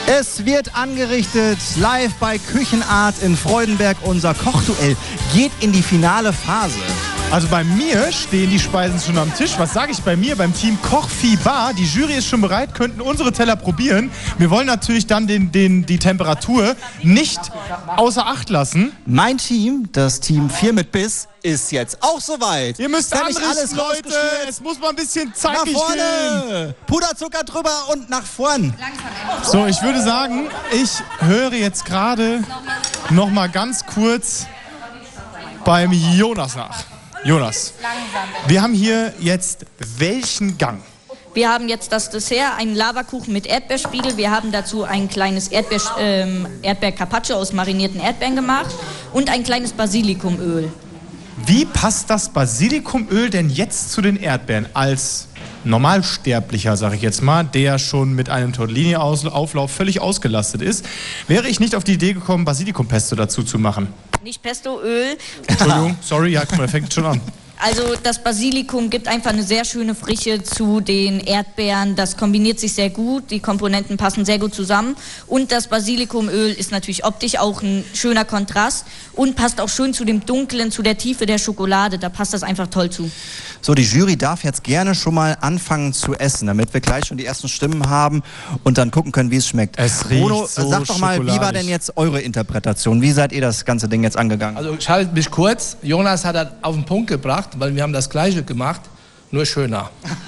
Es wird angerichtet, live bei Küchenart in Freudenberg. Unser Kochduell geht in die finale Phase. Also bei mir stehen die Speisen schon am Tisch. Was sage ich bei mir? Beim Team Koch Phi Bar. Die Jury ist schon bereit, könnten unsere Teller probieren. Wir wollen natürlich dann die Temperatur nicht außer Acht lassen. Mein Team, das Team 4 mit Biss, ist jetzt auch soweit. Ihr müsst Nämlich alles, Leute. Es muss mal ein bisschen zackig nach vorne. gehen. Puderzucker drüber und nach vorn. So, ich würde sagen, ich höre jetzt gerade noch mal ganz kurz beim Jonas nach. Jonas, wir haben hier jetzt welchen Gang? Wir haben jetzt das Dessert, einen Lavakuchen mit Erdbeerspiegel. Wir haben dazu ein kleines Erdbeer-Carpaccio aus marinierten Erdbeeren gemacht und ein kleines Basilikumöl. Wie passt das Basilikumöl denn jetzt zu den Erdbeeren? Als Normalsterblicher, sage ich jetzt mal, der schon mit einem Tortellini-Auflauf völlig ausgelastet ist, wäre ich nicht auf die Idee gekommen, Basilikumpesto dazu zu machen. Nicht Pesto, Öl. Entschuldigung, sorry, ja, guck mal, der fängt schon an. Also das Basilikum gibt einfach eine sehr schöne Frische zu den Erdbeeren. Das kombiniert sich sehr gut, die Komponenten passen sehr gut zusammen. Und das Basilikumöl ist natürlich optisch auch ein schöner Kontrast und passt auch schön zu dem Dunklen, zu der Tiefe der Schokolade. Da passt das einfach toll zu. So, die Jury darf jetzt gerne schon mal anfangen zu essen, damit wir gleich schon die ersten Stimmen haben und dann gucken können, wie es schmeckt. Es riecht Bruno, so sag doch mal, wie war denn jetzt eure Interpretation? Wie seid ihr das ganze Ding jetzt angegangen? Also ich halte mich kurz. Jonas hat das auf den Punkt gebracht, weil wir haben das Gleiche gemacht, nur schöner.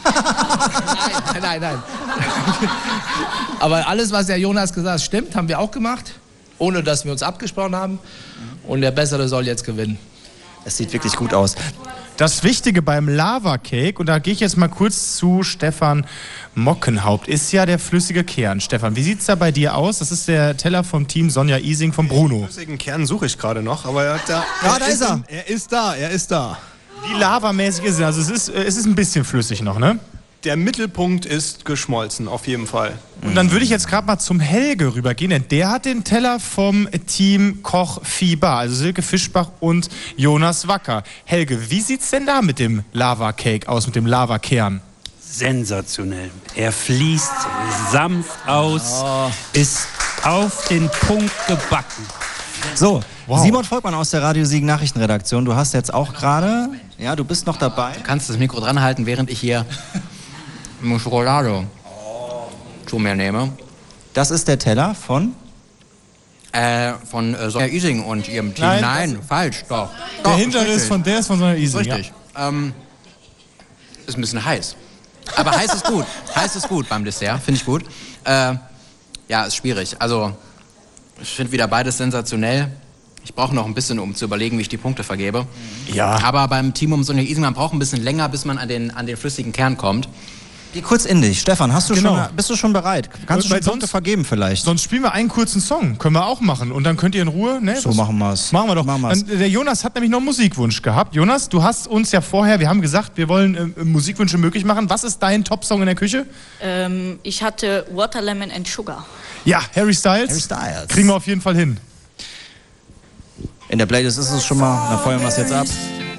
Nein. Aber alles, was der Jonas gesagt hat, stimmt, haben wir auch gemacht, ohne dass wir uns abgesprochen haben. Und der Bessere soll jetzt gewinnen. Es sieht wirklich gut aus. Das Wichtige beim Lava Cake, und da gehe ich jetzt mal kurz zu Stefan Mockenhaupt, ist ja der flüssige Kern. Stefan, wie sieht es da bei dir aus? Das ist der Teller vom Team Sonja Ising von Bruno. Den flüssigen Kern suche ich gerade noch, aber da ist er. Er ist da. Wie lavamäßig ist es? Also es ist ein bisschen flüssig noch, ne? Der Mittelpunkt ist geschmolzen, auf jeden Fall. Und dann würde ich jetzt gerade mal zum Helge rübergehen, denn der hat den Teller vom Team Koch Phi Bar, also Silke Fischbach und Jonas Wacker. Helge, wie sieht's denn da mit dem Lava Cake aus, mit dem Lavakern? Sensationell. Er fließt sanft aus, ist auf den Punkt gebacken. So, wow. Simon Volkmann aus der Radio Siegen Nachrichtenredaktion, du hast jetzt auch gerade, ja, du bist noch dabei. Du kannst das Mikro dran halten, während ich hier Schokolade zu mir nehme. Das ist der Teller von? Von Sonja Ising und ihrem Team. Nein, falsch, doch. Der hintere ist von Sonja Ising. Richtig. Ja. Ist ein bisschen heiß. Aber heiß ist gut. Heiß ist gut beim Dessert, finde ich gut. Ja, ist schwierig. Also, ich finde wieder beides sensationell. Ich brauche noch ein bisschen, um zu überlegen, wie ich die Punkte vergebe. Ja. Aber beim Team um Sonja Ising, man braucht ein bisschen länger, bis man an den flüssigen Kern kommt. Geh kurz in dich. Stefan, bist du schon bereit? Kannst du schon Weil Punkte vergeben vielleicht? Sonst spielen wir einen kurzen Song. Können wir auch machen. Und dann könnt ihr in Ruhe... Ne, so machen wir es. Machen wir doch. Der Jonas hat nämlich noch einen Musikwunsch gehabt. Jonas, du hast uns ja vorher, wir haben gesagt, wir wollen Musikwünsche möglich machen. Was ist dein Top-Song in der Küche? Ich hatte Water, Lemon and Sugar. Ja, Harry Styles. Kriegen wir auf jeden Fall hin. In der Playlist ist es schon mal. Dann feuern wir es jetzt ab.